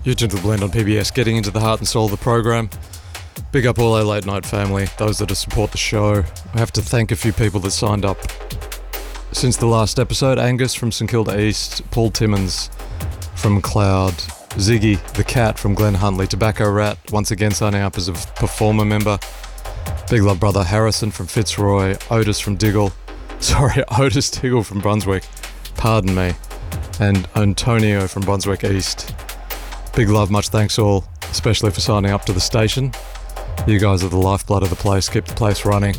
You're Gentle Blend on PBS, getting into the heart and soul of the program. Big up all our late night family, those that support the show. I have to thank a few people that signed up since the last episode. Angus from St Kilda East, Paul Timmins from Cloud, Ziggy the Cat from Glen Huntley, Tobacco Rat once again signing up as a performer member. Big love brother Harrison from Fitzroy, Otis Diggle from Brunswick, pardon me, and Antonio from Brunswick East. Big love, much thanks all, especially for signing up to the station. You guys are the lifeblood of the place, keep the place running.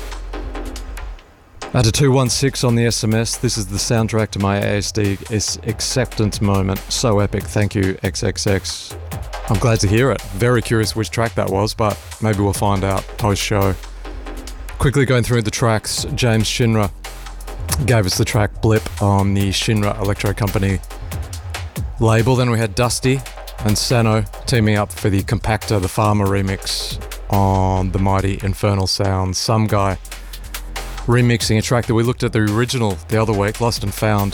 At a 216 on the SMS, this is the soundtrack to my ASD acceptance moment. So epic, thank you XXX. I'm glad to hear it. Very curious which track that was, but maybe we'll find out post-show. Quickly going through the tracks, James Shinra gave us the track Blip on the Shinra Electro Company label. Then we had Dusty and Sano teaming up for the Compactor, the Farmer remix on the mighty Infernal Sounds. Some guy remixing a track that we looked at the original the other week, Lost and Found,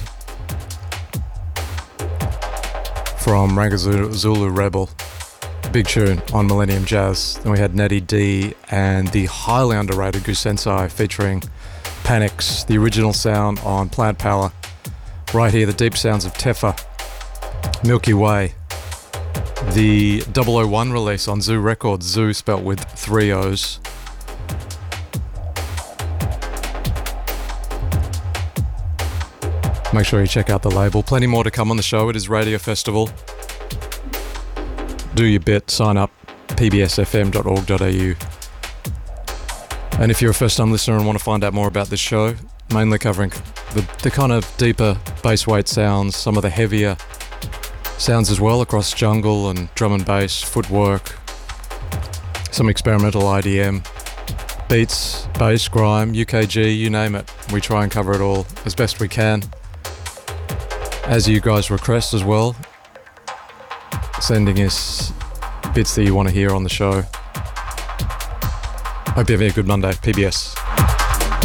from Rangazulu Rebel. Big tune on Millennium Jazz. Then we had Nettie D and the highly underrated Gusensai featuring Panics, the original sound on Plant Power. Right here, the deep sounds of Tefa, Milky Way, the 001 release on Zoo Records, Zoo spelt with 3 O's. Make sure you check out the label. Plenty more to come on the show. It is Radio Festival. Do your bit, sign up, pbsfm.org.au. And if you're a first-time listener and want to find out more about this show, mainly covering the kind of deeper bass weight sounds, some of the heavier sounds as well across jungle and drum and bass, footwork, some experimental IDM, beats, bass, grime, UKG, you name it. We try and cover it all as best we can. As you guys request as well, sending us bits that you want to hear on the show. Hope you're having a good Monday. PBS.